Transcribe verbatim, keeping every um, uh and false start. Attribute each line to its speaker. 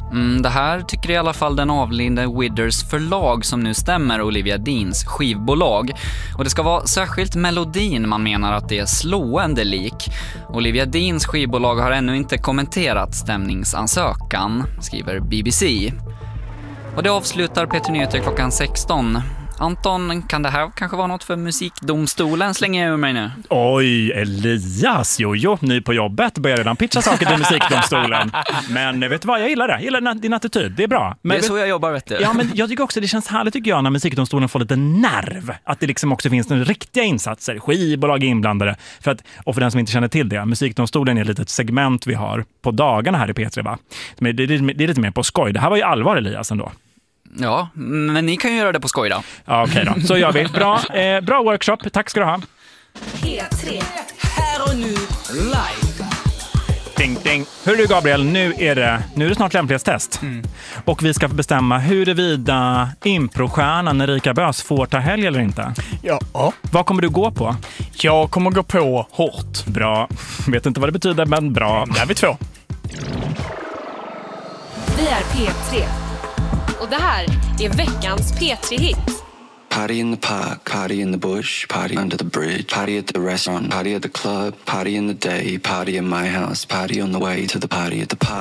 Speaker 1: Mm, det här tycker i alla fall den avlidne Withers förlag som nu stämmer Olivia Deans skivbolag. Och det ska vara särskilt melodin man menar att det är slående lik. Olivia Deans skivbolag har ännu inte kommenterat stämningsansökan, skriver B B C. Och det avslutar Peter Nyheter klockan sexton. Anton, kan det här kanske vara något för musikdomstolen? Slänger jag ur mig nu.
Speaker 2: Oj, Elias, jojo, ny på jobbet. Börjar redan pitcha saker till musikdomstolen. Men vet du vad, jag gillar det. Jag gillar din attityd, det är bra. Men
Speaker 1: det är
Speaker 2: vet...
Speaker 1: så jag jobbar, vet du.
Speaker 2: Ja, men jag tycker också det känns härligt tycker jag när musikdomstolen får lite nerv. Att det liksom också finns en riktiga insatser, skivbolag inblandade. För att, och för den som inte känner till det, musikdomstolen är ett litet segment vi har på dagarna här i P tre, va? Men det, det, det är lite mer på skoj. Det här var ju allvar, Elias, ändå.
Speaker 1: Ja, men ni kan ju göra det på skoj då.
Speaker 2: Ja, okej då. Så gör vi. Bra, eh, bra workshop. Tack ska du ha.
Speaker 3: P tre. Här och nu, live.
Speaker 2: Ding, ding. Hör du Gabriel, nu är det, nu är det snart lämplighetstest. Mm. Och vi ska bestämma huruvida improstjärnan Erika Bös får ta helg eller inte.
Speaker 4: Ja.
Speaker 2: Vad kommer du gå på?
Speaker 4: Jag kommer gå på hårt.
Speaker 2: Bra. Vet inte vad det betyder, men bra.
Speaker 4: Där är vi två.
Speaker 3: Vi är P tre. Och det här är veckans P tre-hit.
Speaker 5: Party in the park, party in the bush, party under the bridge, party at the restaurant, party at the club, party in the day, party in my house, party on the way to the party at the park.